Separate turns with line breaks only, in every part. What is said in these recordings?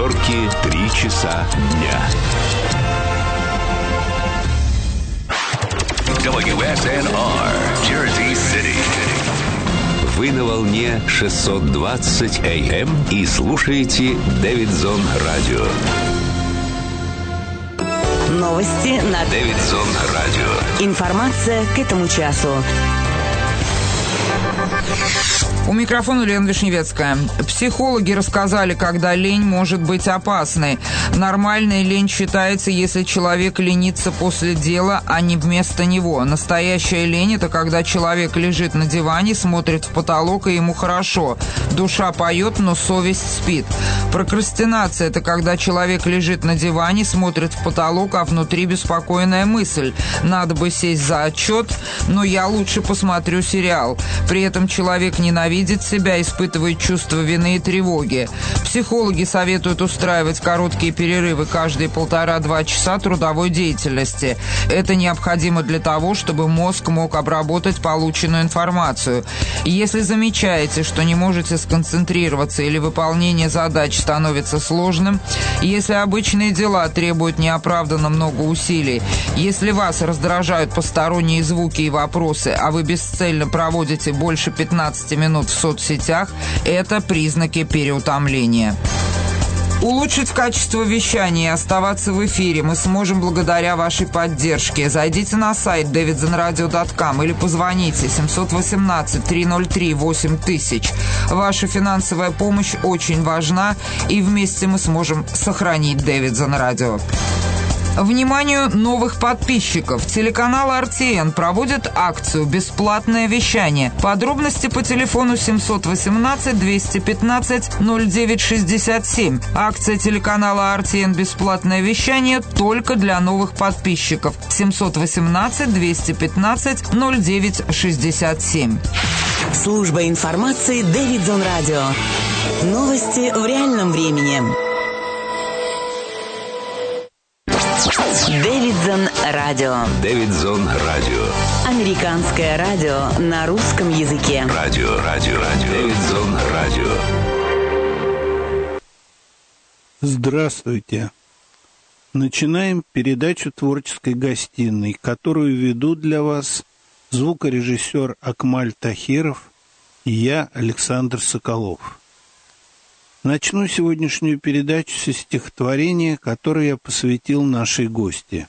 Нью-Йорке 3 часа дня. WSNR, Jersey City. Вы на волне 620 AM и слушаете Дэвидсон Радио.
Новости на
Дэвидсон Радио.
Информация к этому часу.
У микрофона Лена Вишневецкая. Психологи рассказали, когда лень может быть опасной. Нормальная лень считается, если человек ленится после дела, а не вместо него. Настоящая лень – это когда человек лежит на диване, смотрит в потолок, и ему хорошо. Душа поет, но совесть спит. Прокрастинация – это когда человек лежит на диване, смотрит в потолок, а внутри беспокойная мысль. Надо бы сесть за отчет, но я лучше посмотрю сериал. При этом человек ненавидит себя, испытывает чувство вины и тревоги. Психологи советуют устраивать короткие перерывы каждые 1,5-2 часа трудовой деятельности. Это необходимо для того, чтобы мозг мог обработать полученную информацию. Если замечаете, что не можете сконцентрироваться или выполнение задач становится сложным, если обычные дела требуют неоправданно много усилий, если вас раздражают посторонние звуки и вопросы, а вы бесцельно проводите больше 15 минут в соцсетях, это признаки переутомления. Улучшить качество вещания и оставаться в эфире мы сможем благодаря вашей поддержке. Зайдите на сайт davidsonradio.com или позвоните 718-303-8000. Ваша финансовая помощь очень важна, и вместе мы сможем сохранить Дэвидсон Радио. Вниманию новых подписчиков. Телеканал RTN проводит акцию «Бесплатное вещание». Подробности по телефону 718-215-0967. Акция телеканала RTN «Бесплатное вещание» только для новых подписчиков. 718-215-0967.
Служба информации Дэвидсон Радио. Новости в реальном времени. Дэвидсон Радио.
Дэвидсон Радио.
Американское радио на русском языке.
Радио. Дэвидсон Радио.
Здравствуйте. Начинаем передачу творческой гостиной, которую ведут для вас звукорежиссер Акмаль Тахиров и я, Александр Соколов. Начну сегодняшнюю передачу со стихотворения, которое я посвятил нашей гости.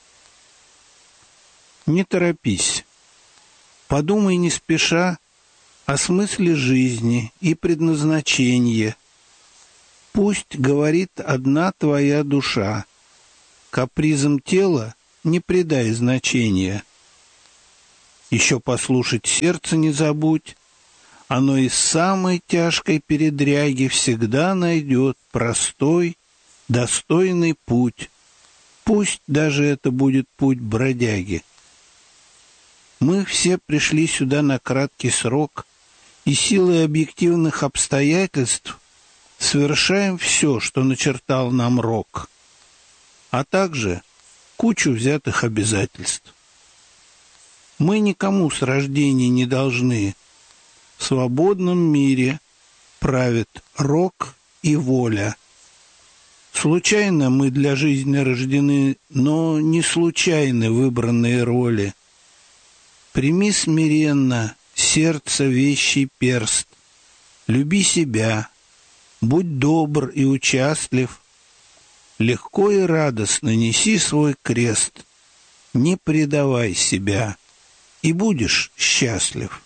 Не торопись. Подумай не спеша о смысле жизни и предназначении. Пусть говорит одна твоя душа. Капризам тела не придай значения. Еще послушать сердце не забудь. Оно из самой тяжкой передряги всегда найдет простой, достойный путь. Пусть даже это будет путь бродяги. Мы все пришли сюда на краткий срок, и силой объективных обстоятельств совершаем все, что начертал нам рок, а также кучу взятых обязательств. Мы никому с рождения не должны. В свободном мире правит рок и воля. Случайно мы для жизни рождены, но не случайны выбранные роли. Прими смиренно сердце вещий перст. Люби себя, будь добр и участлив. Легко и радостно неси свой крест. Не предавай себя, и будешь счастлив.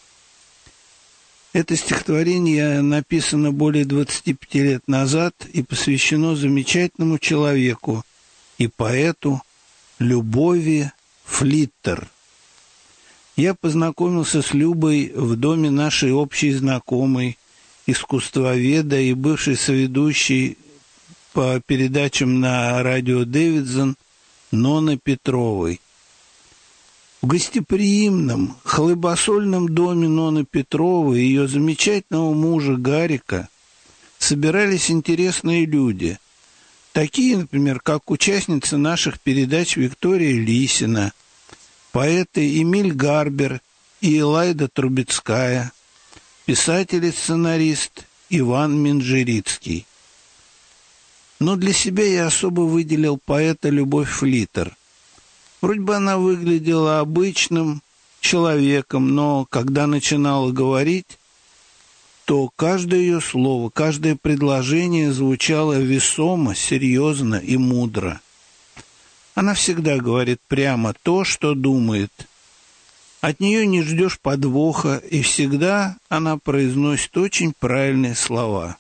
Это стихотворение написано более 25 лет назад и посвящено замечательному человеку и поэту Любови Флиттер. Я познакомился с Любой в доме нашей общей знакомой, искусствоведа и бывшей соведущей по передачам на радио Дэвидсон Ноны Петровой. В гостеприимном, хлебосольном доме Ноны Петровой и ее замечательного мужа Гарика собирались интересные люди, такие, например, как участница наших передач Виктория Лисина, поэты Эмиль Гарбер и Элайда Трубецкая, писатель и сценарист Иван Минжирицкий. Но для себя я особо выделил поэта Любовь Флиттер. Вроде бы она выглядела обычным человеком, но когда начинала говорить, то каждое ее слово, каждое предложение звучало весомо, серьезно и мудро. Она всегда говорит прямо то, что думает. От нее не ждешь подвоха, и всегда она произносит очень правильные слова.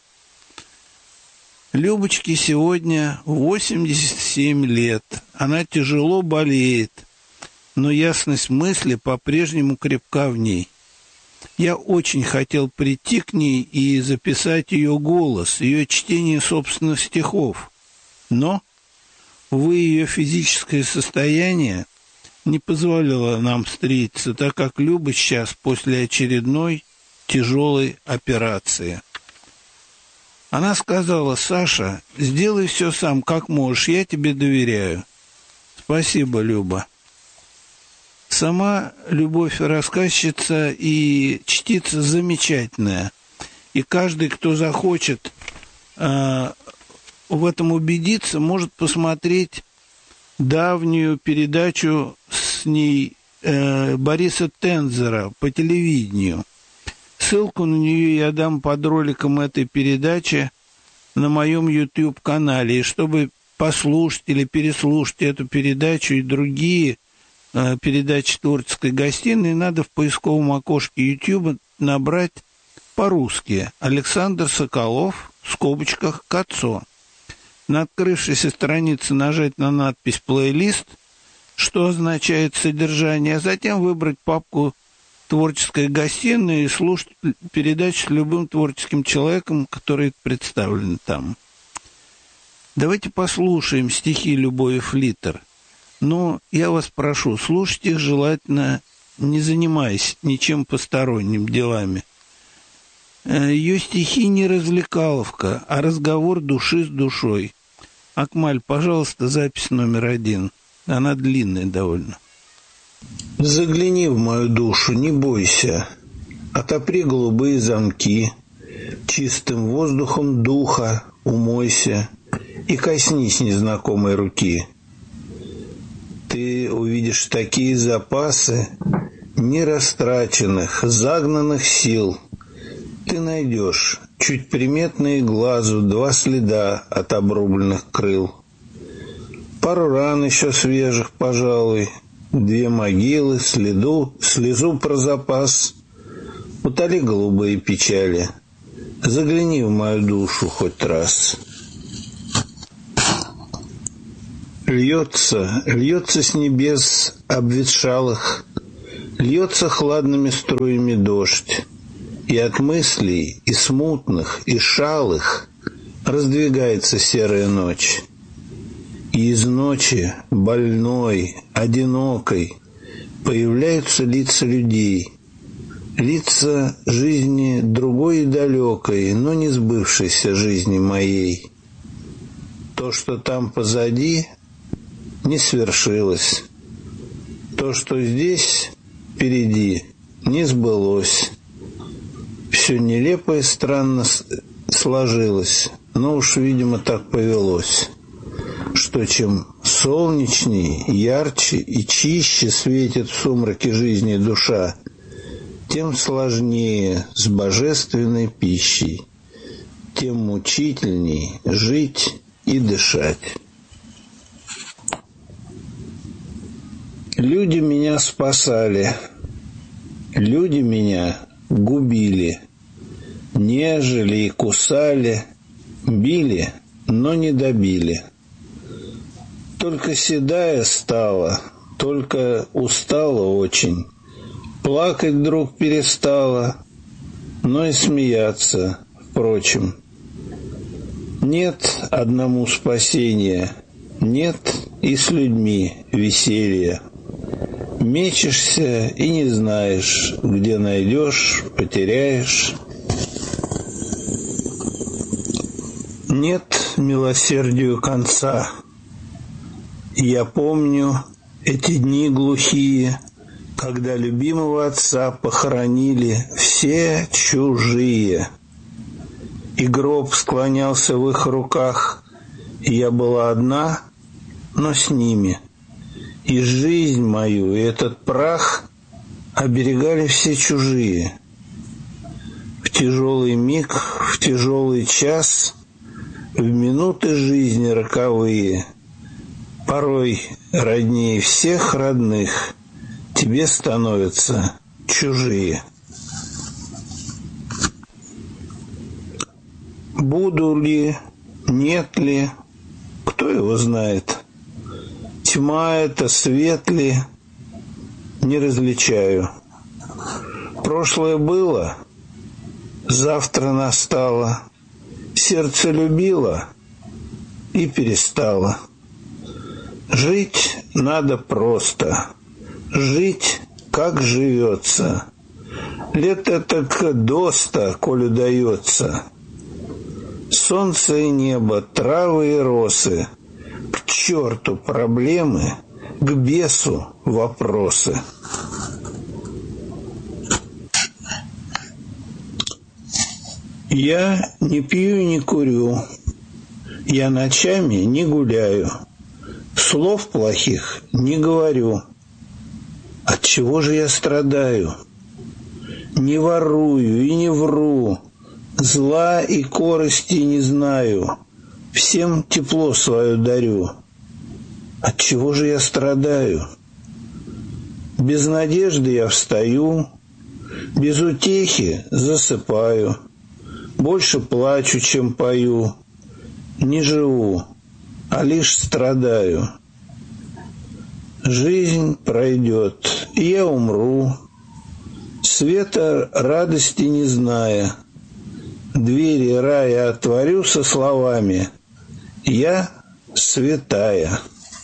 Любочке сегодня 87 лет. Она тяжело болеет, но ясность мысли по-прежнему крепка в ней. Я очень хотел прийти к ней и записать ее голос, ее чтение собственных стихов. Но, увы, ее физическое состояние не позволило нам встретиться, так как Люба сейчас после очередной тяжелой операции. Она сказала: «Саша, сделай все сам, как можешь, я тебе доверяю». Спасибо, Люба. Сама Любовь рассказчица и чтица замечательная. И каждый, кто захочет в этом убедиться, может посмотреть давнюю передачу с ней Бориса Тензера по телевидению. Ссылку на нее я дам под роликом этой передачи на моем YouTube-канале. И чтобы послушать или переслушать эту передачу и другие передачи творческой гостиной, надо в поисковом окошке YouTube набрать по-русски «Александр Соколов» в скобочках «Кацо». На открывшейся странице нажать на надпись «Плейлист», что означает «Содержание», а затем выбрать папку «Творческая гостиная» и слушать передачу с любым творческим человеком, который представлен там. Давайте послушаем стихи Любови Флиттер. Но я вас прошу, слушать их желательно, не занимаясь ничем посторонним делами. Ее стихи не развлекаловка, а разговор души с душой. Акмаль, пожалуйста, запись номер 1. Она длинная довольно.
Загляни в мою душу, не бойся. Отопри голубые замки. Чистым воздухом духа умойся и коснись незнакомой руки. Ты увидишь такие запасы нерастраченных, загнанных сил. Ты найдешь чуть приметные глазу 2 следа от обрубленных крыл. Пару ран еще свежих, пожалуй, 2 могилы, слезу про запас. Утоли голубые печали, загляни в мою душу хоть раз. Льется с небес обветшалых, льется хладными струями дождь, и от мыслей, и смутных, и шалых раздвигается серая ночь. И из ночи, больной, одинокой, появляются лица людей, лица жизни другой и далекой, но не сбывшейся жизни моей. То, что там позади, не свершилось. То, что здесь впереди, не сбылось. Все нелепо и странно сложилось, но уж, видимо, так повелось, что чем солнечней, ярче и чище светит в сумраке жизни душа, тем сложнее с божественной пищей, тем мучительней жить и дышать. Люди меня спасали, люди меня губили, нежели и кусали, били, но не добили. Только седая стала, только устала очень, плакать вдруг перестала, но и смеяться, впрочем. Нет одному спасения, нет и с людьми веселья. Мечешься и не знаешь, где найдешь, потеряешь. Нет милосердию конца. Я помню эти дни глухие, когда любимого отца похоронили все чужие, и гроб склонялся в их руках Я была одна, но с ними. И жизнь мою, и этот прах оберегали все чужие. В тяжелый миг, в тяжелый час, в минуты жизни роковые, порой роднее всех родных тебе становятся чужие. Буду ли, нет ли, кто его знает? Тьма это, свет ли, не различаю. Прошлое было, завтра настало. Сердце любило и перестало. Жить надо просто, жить, как живется. Лет этак доста, коль удается. Солнце и небо, травы и росы. К черту проблемы, к бесу вопросы. Я не пью и не курю, я ночами не гуляю, слов плохих не говорю. Отчего же я страдаю? Не ворую и не вру, зла и корысти не знаю, всем тепло свое дарю. Отчего же я страдаю? Без надежды я встаю, без утехи засыпаю, больше плачу, чем пою, не живу, а лишь страдаю. Жизнь пройдет, и я умру, света радости не зная. Двери рая отворю со словами: «Я святая».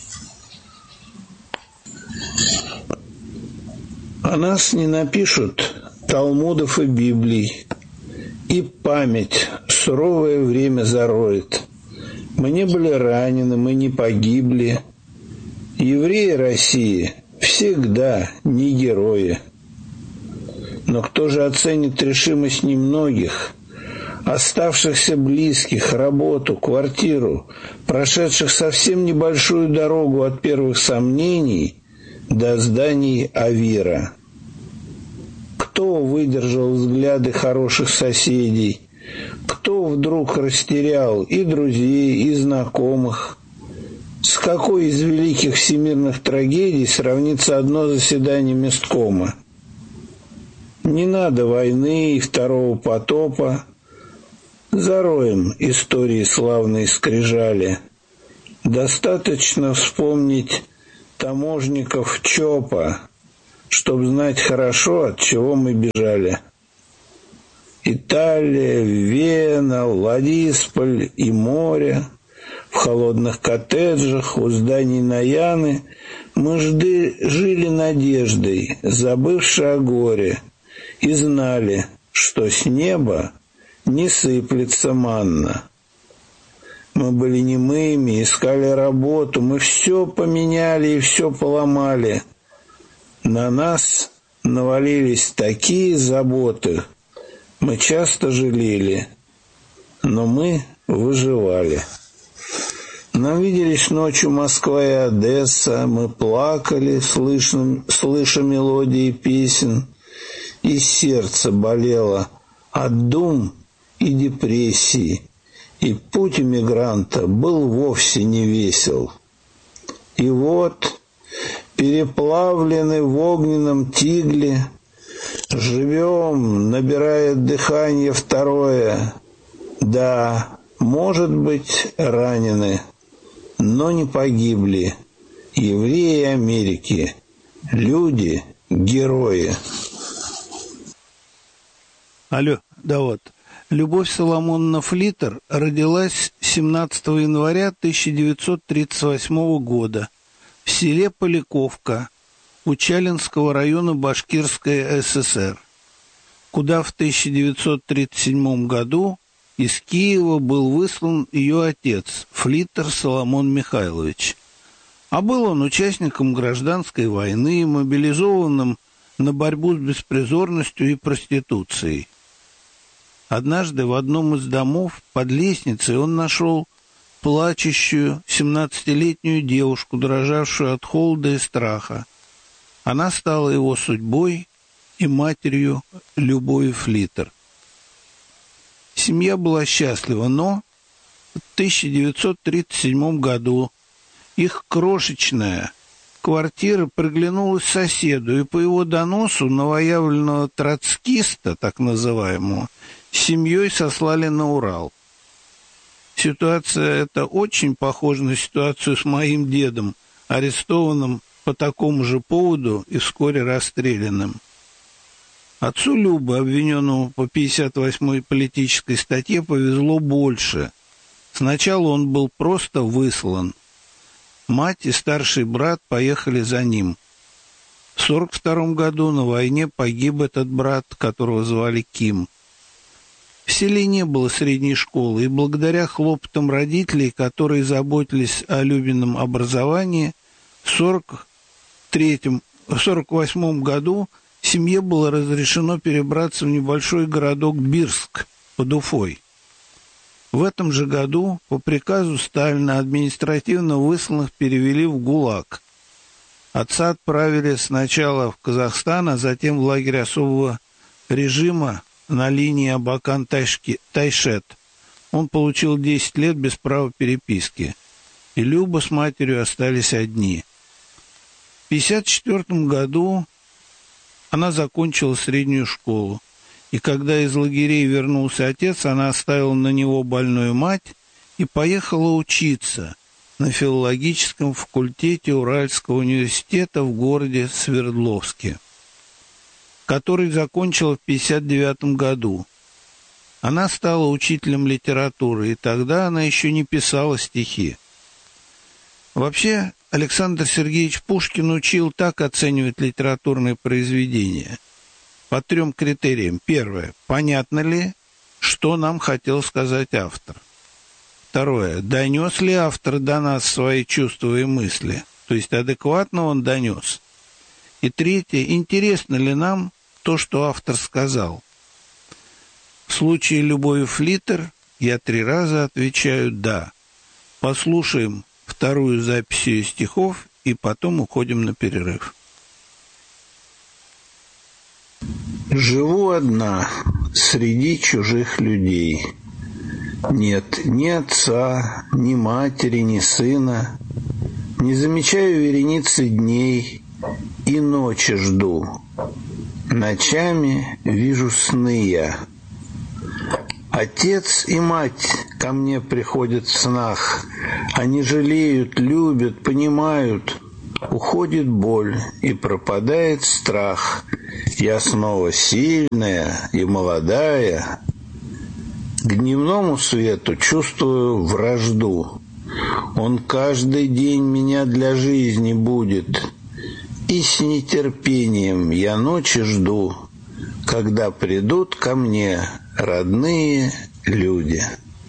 О нас не напишут талмудов и Библий, и память суровое время зароет. Мы не были ранены, мы не погибли. Евреи России всегда не герои. Но кто же оценит решимость немногих, оставшихся близких, работу, квартиру, прошедших совсем небольшую дорогу от первых сомнений до зданий Авира? Кто выдержал взгляды хороших соседей? Кто вдруг растерял и друзей, и знакомых? С какой из великих всемирных трагедий сравнится одно заседание месткома? Не надо войны и второго потопа. Зароем истории славной скрижали. Достаточно вспомнить таможников ЧОПа, чтоб знать хорошо, от чего мы бежали. Италия, Вена, Владисполь и море. В холодных коттеджах у зданий Наяны мы жили надеждой, забывши о горе, и знали, что с неба не сыплется манна. Мы были немыми, искали работу, мы все поменяли и все поломали. На нас навалились такие заботы, мы часто жалели, но мы выживали. Нам виделись ночью Москва и Одесса, мы плакали, слыша мелодии песен, и сердце болело от дум и депрессии, и путь эмигранта был вовсе не весел. И вот, переплавлены в огненном тигле, живем, набирая дыхание второе. Да, может быть, ранены, но не погибли. Евреи Америки, люди, герои.
Алло, да вот. Любовь Соломоновна Флиттер родилась 17 января 1938 года в селе Поляковка Учалинского района Башкирской ССР, куда в 1937 году из Киева был выслан ее отец Флиттер Соломон Михайлович. А был он участником гражданской войны, мобилизованным на борьбу с беспризорностью и проституцией. Однажды в одном из домов под лестницей он нашел плачущую 17-летнюю девушку, дрожавшую от холода и страха. Она стала его судьбой и матерью Любови Флиттер. Семья была счастлива, но в 1937 году их крошечная квартира приглянулась соседу, и по его доносу новоявленного троцкиста, так называемого, с семьей сослали на Урал. Ситуация эта очень похожа на ситуацию с моим дедом, арестованным по такому же поводу и вскоре расстрелянным. Отцу Любы, обвиненному по 58-й политической статье, повезло больше. Сначала он был просто выслан. Мать и старший брат поехали за ним. В 1942 году на войне погиб этот брат, которого звали Ким. В селе не было средней школы, и благодаря хлопотам родителей, которые заботились о Любином образовании, в 1948 году семье было разрешено перебраться в небольшой городок Бирск под Уфой. В этом же году по приказу Сталина административно высланных перевели в ГУЛАГ. Отца отправили сначала в Казахстан, а затем в лагерь особого режима на линии Абакан-Тайшет. Он получил 10 лет без права переписки. И Люба с матерью остались одни. В 1954 году она закончила среднюю школу. И когда из лагерей вернулся отец, она оставила на него больную мать и поехала учиться на филологическом факультете Уральского университета в городе Свердловске, который закончила в 1959 году. Она стала учителем литературы, и тогда она еще не писала стихи. Вообще, Александр Сергеевич Пушкин учил так оценивать литературные произведения по 3 критериям. Первое. Понятно ли, что нам хотел сказать автор? Второе. Донес ли автор до нас свои чувства и мысли? То есть адекватно он донес. И третье. Интересно ли нам то, что автор сказал? В случае Любови Флиттер я 3 раза отвечаю «да». Послушаем вторую запись ее стихов и потом уходим на перерыв.
Живу одна среди чужих людей. Нет ни отца, ни матери, ни сына. Не замечаю вереницы дней и ночи жду. Ночами вижу сны я. Отец и мать ко мне приходят в снах. Они жалеют, любят, понимают. Уходит боль и пропадает страх. Я снова сильная и молодая. К дневному свету чувствую вражду. Он каждый день меня для жизни будет. И с нетерпением я ночи жду, когда придут ко мне родные люди.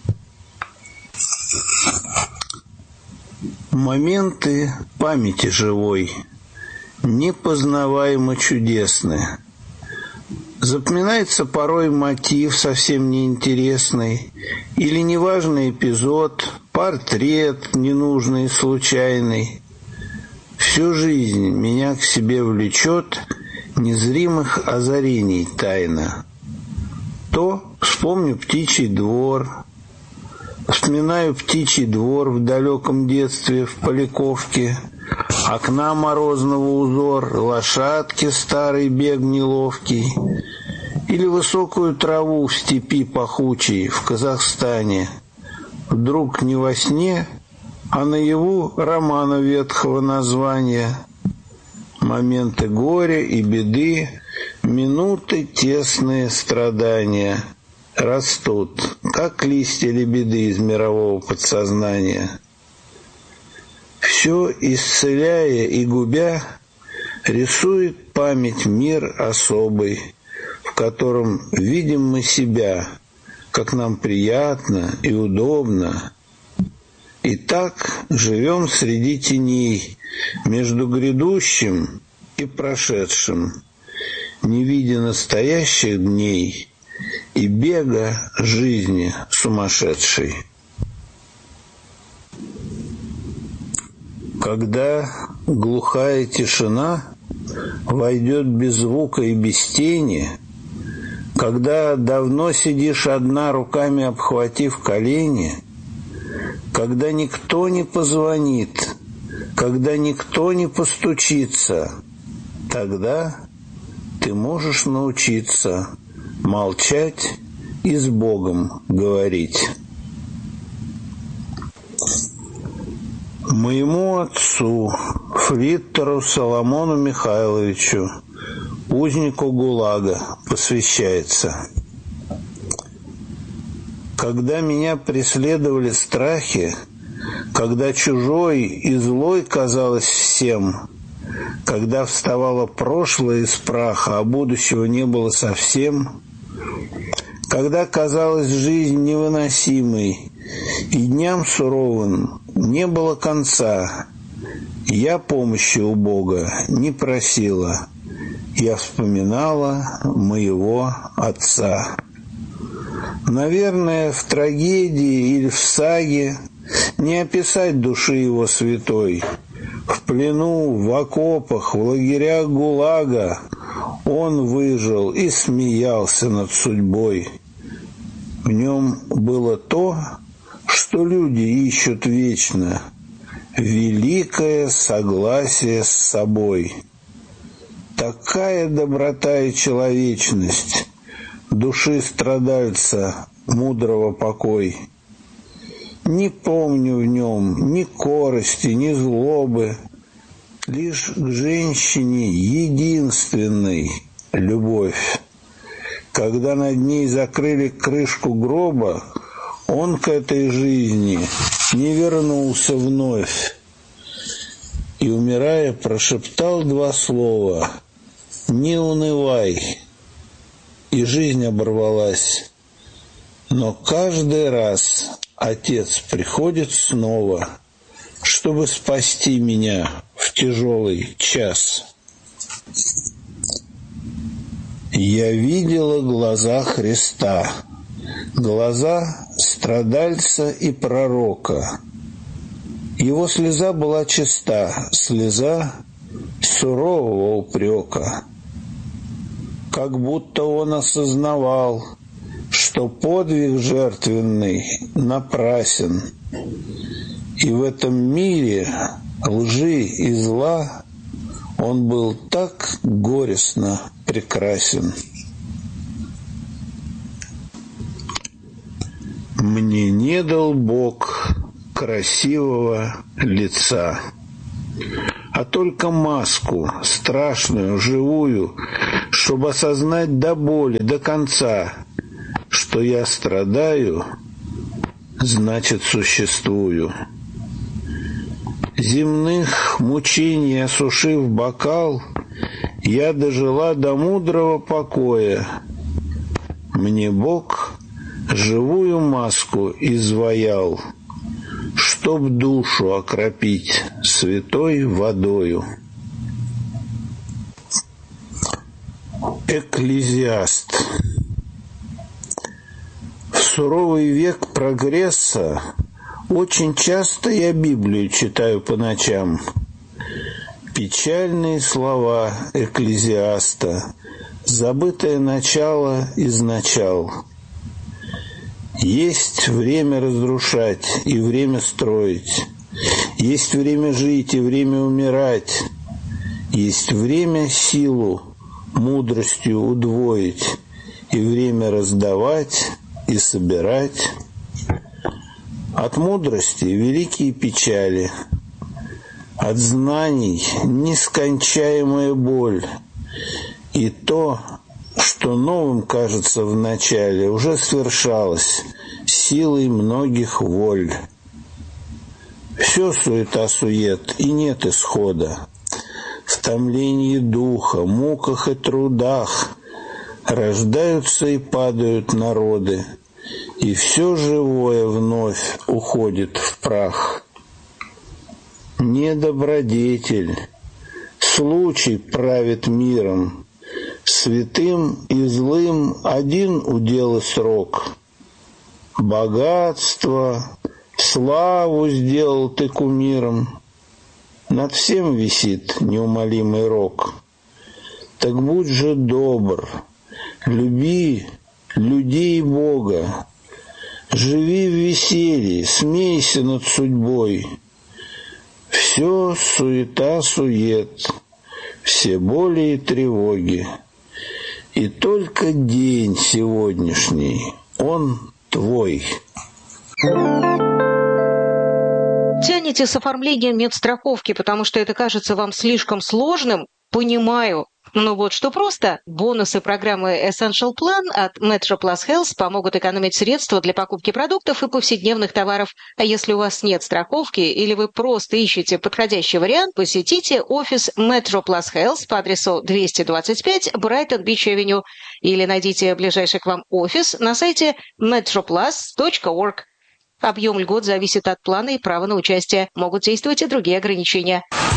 Моменты памяти живой непознаваемо чудесны. Запоминается порой мотив совсем неинтересный или неважный эпизод, портрет ненужный и случайный. Всю жизнь меня к себе влечет незримых озарений тайна. То вспомню птичий двор, вспоминаю птичий двор в далеком детстве в Поляковке, окна морозного узор, лошадки старый бег неловкий, или высокую траву в степи пахучей в Казахстане. Вдруг не во сне, а наяву романа ветхого названия. Моменты горя и беды, минуты тесные страдания растут, как листья лебеды из мирового подсознания. Все исцеляя и губя, рисует память мир особый, в котором видим мы себя, как нам приятно и удобно. И так живем среди теней, между грядущим и прошедшим, не видя настоящих дней и бега жизни сумасшедшей. Когда глухая тишина войдет без звука и без тени, когда давно сидишь одна, руками обхватив колени, когда никто не позвонит, когда никто не постучится, тогда ты можешь научиться молчать и с Богом говорить. Моему отцу, фриттеру Соломону Михайловичу, узнику ГУЛАГа, посвящается. Когда меня преследовали страхи, когда чужой и злой казалось всем, когда вставало прошлое из праха, а будущего не было совсем, когда казалась жизнь невыносимой и дням суровым не было конца, я помощи у Бога не просила, я вспоминала моего отца. Наверное, в трагедии или в саге не описать души его святой. В плену, в окопах, в лагерях ГУЛАГа он выжил и смеялся над судьбой. В нем было то, что люди ищут вечно — великое согласие с собой. Такая доброта и человечность, души страдальца, мудрого покой. Не помню в нем ни корости, ни злобы, лишь к женщине единственной любовь. Когда над ней закрыли крышку гроба, он к этой жизни не вернулся вновь. И, умирая, прошептал 2 слова: «Не унывай». И жизнь оборвалась. Но каждый раз Отец приходит снова, чтобы спасти меня в тяжелый час. Я видела глаза Христа, глаза страдальца и пророка. Его слеза была чиста, слеза сурового упрека. Как будто он осознавал, что подвиг жертвенный напрасен, и в этом мире лжи и зла он был так горестно прекрасен. Мне не дал Бог красивого лица, а только маску, страшную, живую, чтобы осознать до боли, до конца, что я страдаю, значит, существую. Земных мучений осушив бокал, я дожила до мудрого покоя. Мне Бог живую маску изваял, чтоб душу окропить святой водою. Экклезиаст. В суровый век прогресса очень часто я Библию читаю по ночам. Печальные слова Экклезиаста, забытое начало из начал. Есть время разрушать и время строить, есть время жить и время умирать, есть время силу мудростью удвоить и время раздавать и собирать. От мудрости великие печали, от знаний нескончаемая боль, и то, что новым кажется в начале, уже свершалось силой многих воль. Все суета-сует, и нет исхода. В томлении духа, муках и трудах рождаются и падают народы, и все живое вновь уходит в прах. Не добродетель, случай правит миром, святым и злым один удел и срок. Богатство, славу сделал ты кумиром, Над всем висит неумолимый рок. Так будь же добр, люби людей и Бога, живи в веселье, смейся над судьбой. Все суета-сует, все боли и тревоги. И только день сегодняшний, он твой.
Тянете с оформлением медстраховки, потому что это кажется вам слишком сложным? Понимаю. Но вот что просто. Бонусы программы Essential Plan от Metro Plus Health помогут экономить средства для покупки продуктов и повседневных товаров. А если у вас нет страховки или вы просто ищете подходящий вариант, посетите офис Metro Plus Health по адресу 225 Brighton Beach Avenue или найдите ближайший к вам офис на сайте metroplus.org. Объем льгот зависит от плана и права на участие. Могут действовать и другие ограничения.